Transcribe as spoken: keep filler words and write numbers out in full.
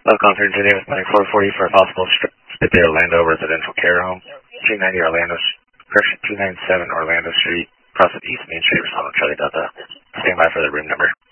Local Virginia with nine four forty for a possible Spit Bay Orlando residential care home. two ninety Orlando, correction, two ninety-seven Orlando Street, across the East Main Street, Rosano, Charlie Delta. Stand by for the room number.